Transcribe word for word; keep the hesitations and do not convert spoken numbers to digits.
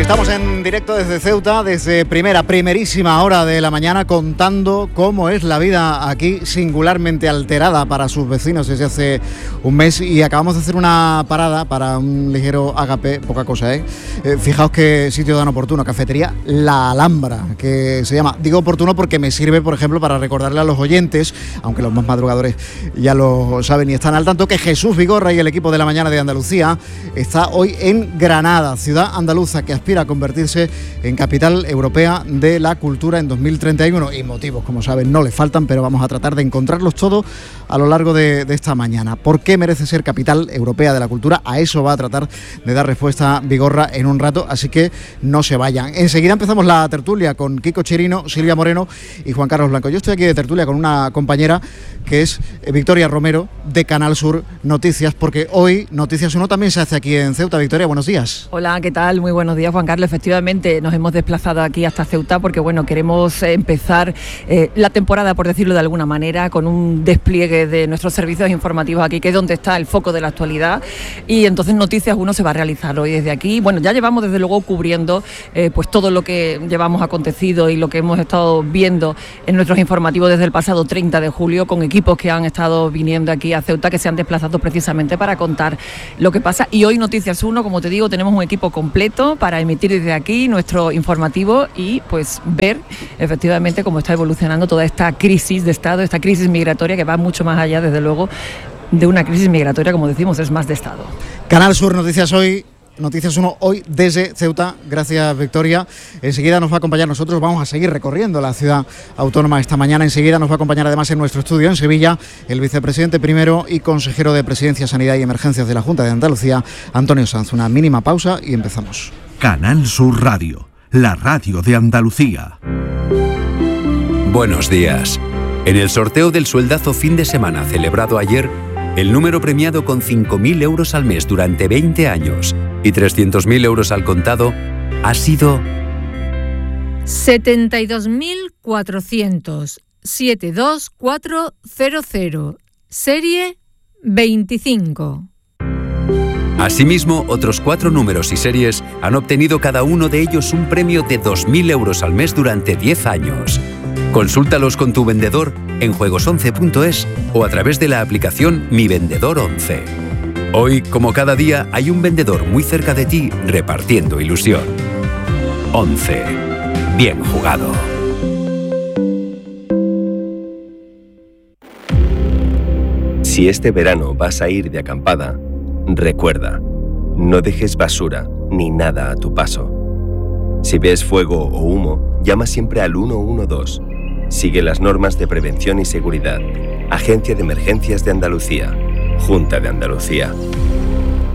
Estamos en directo desde Ceuta, desde primera, primerísima hora de la mañana, contando cómo es la vida aquí, singularmente alterada para sus vecinos desde hace un mes, y acabamos de hacer una parada para un ligero agape, poca cosa, ¿eh? eh fijaos qué sitio tan oportuno, cafetería La Alhambra, que se llama. Digo oportuno porque me sirve, por ejemplo, para recordarle a los oyentes, aunque los más madrugadores ya lo saben y están al tanto, que Jesús Vigorra y el equipo de la mañana de Andalucía está hoy en Granada, ciudad andaluza que aspira a convertirse en capital europea de la cultura en dos mil treinta y uno, y motivos, como saben, no le faltan, pero vamos a tratar de encontrarlos todos a lo largo de, de esta mañana. ¿Por qué merece ser capital europea de la cultura? A eso va a tratar de dar respuesta Vigorra en un rato, así que no se vayan. Enseguida empezamos la tertulia con Kiko Chirino, Silvia Moreno y Juan Carlos Blanco. Yo estoy aquí de tertulia con una compañera que es Victoria Romero, de Canal Sur Noticias, porque hoy Noticias uno también se hace aquí en Ceuta. Victoria, buenos días. Hola, ¿qué tal? Muy buenos días, Juan Carlos. Efectivamente, nos hemos desplazado aquí hasta Ceuta porque, bueno, queremos empezar eh, la temporada, por decirlo de alguna manera, con un despliegue de nuestros servicios informativos aquí, que es donde está el foco de la actualidad, y entonces Noticias uno se va a realizar hoy desde aquí. Bueno, ya llevamos desde luego cubriendo eh, pues todo lo que llevamos acontecido y lo que hemos estado viendo en nuestros informativos desde el pasado treinta de julio, con equipos que han estado viniendo aquí a Ceuta, que se han desplazado precisamente para contar lo que pasa. Y hoy Noticias uno, como te digo, tenemos un equipo completo para emitir desde aquí nuestro informativo y pues ver efectivamente cómo está evolucionando toda esta crisis de Estado, esta crisis migratoria que va mucho más allá, desde luego, de una crisis migratoria, como decimos, es más de Estado. Canal Sur Noticias hoy. Noticias uno hoy desde Ceuta. Gracias, Victoria. Enseguida nos va a acompañar, nosotros vamos a seguir recorriendo la ciudad autónoma esta mañana. Enseguida nos va a acompañar además en nuestro estudio en Sevilla el vicepresidente primero y consejero de Presidencia, Sanidad y Emergencias de la Junta de Andalucía, Antonio Sanz. Una mínima pausa y empezamos. Canal Sur Radio, la radio de Andalucía. Buenos días. En el sorteo del sueldazo fin de semana celebrado ayer, el número premiado con cinco mil euros al mes durante veinte años y trescientos mil euros al contado ha sido setenta y dos mil cuatrocientos setenta y dos mil cuatrocientos, serie veinticinco. Asimismo, otros cuatro números y series han obtenido cada uno de ellos un premio de dos mil euros al mes durante diez años. Consúltalos con tu vendedor en juegos once punto es o a través de la aplicación Mi Vendedor once. Hoy, como cada día, hay un vendedor muy cerca de ti repartiendo ilusión. once. Bien jugado. Si este verano vas a ir de acampada, recuerda, no dejes basura ni nada a tu paso. Si ves fuego o humo, llama siempre al uno uno dos. Sigue las normas de prevención y seguridad. Agencia de Emergencias de Andalucía. Junta de Andalucía.